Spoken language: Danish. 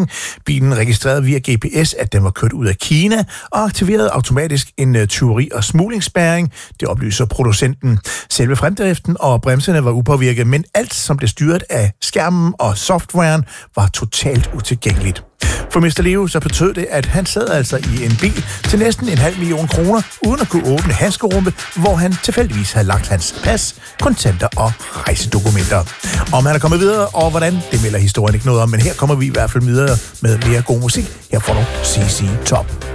bilen. Bilen registrerede via GPS, at den var kørt ud af Kina, og aktiverede automatisk en tyveri- og smuglingsspærring. Det oplyser producenten. Selve fremdriften og bremserne var upåvirket, men alt, som blev styret af skærmen og softwaren, var totalt utilgængeligt. For Mr. Leo så betød det, at han sad altså i en bil til næsten 500.000 kroner, uden at kunne åbne handskerummet, hvor han tilfældigvis havde lagt hans pas, kontanter og rejsedokumenter. Om han er kommet videre, og hvordan, det melder historien ikke noget om, men her kommer vi i hvert fald videre med mere god musik. Her får du CC Top.